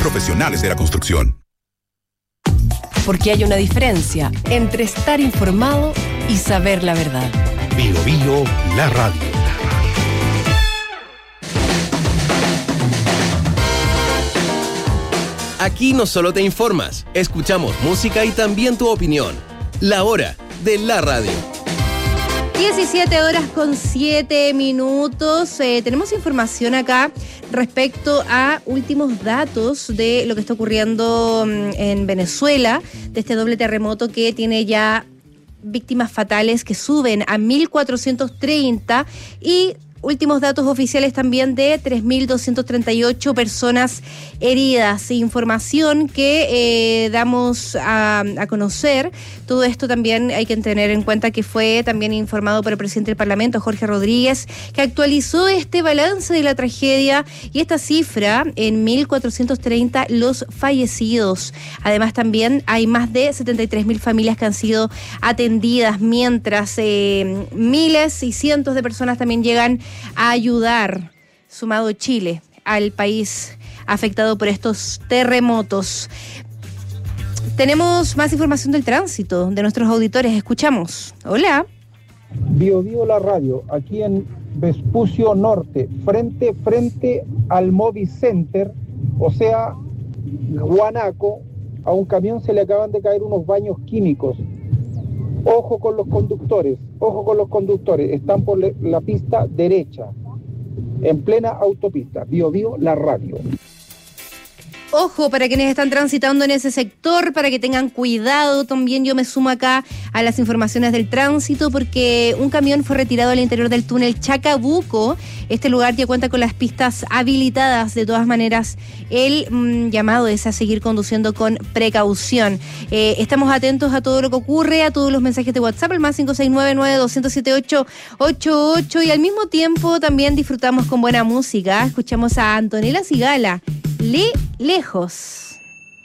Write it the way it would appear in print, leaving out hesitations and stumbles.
profesionales de la construcción. Porque hay una diferencia entre estar informado y saber la verdad. Bio Bio, la radio. Aquí no solo te informas, escuchamos música y también tu opinión. La hora de la radio. 17:07. Tenemos información acá respecto a últimos datos de lo que está ocurriendo en Venezuela, de este doble terremoto que tiene ya víctimas fatales que suben a 1.430 y últimos datos oficiales también de 3.238 personas heridas. Información que damos a conocer. Todo esto también hay que tener en cuenta que fue también informado por el presidente del Parlamento, Jorge Rodríguez, que actualizó este balance de la tragedia y esta cifra en 1.430 los fallecidos. Además también hay más de 73.000 familias que han sido atendidas, mientras miles y cientos de personas también llegan a ayudar, sumado Chile, al país afectado por estos terremotos. Tenemos más información del tránsito de nuestros auditores. Escuchamos. Hola. Bio Bio la radio, aquí en Vespucio Norte, frente al Movi Center, o sea, Guanaco, a un camión se le acaban de caer unos baños químicos. Ojo con los conductores, están por la pista derecha, en plena autopista. Bio Bio la radio. Ojo para quienes están transitando en ese sector, para que tengan cuidado. También yo me sumo acá a las informaciones del tránsito porque un camión fue retirado al interior del túnel Chacabuco. Este lugar ya cuenta con las pistas habilitadas. De todas maneras, el llamado es a seguir conduciendo con precaución. Estamos atentos a todo lo que ocurre, a todos los mensajes de WhatsApp, el más 569-9207-888, y al mismo tiempo también disfrutamos con buena música. Escuchamos a Antonella Sigala, lejos.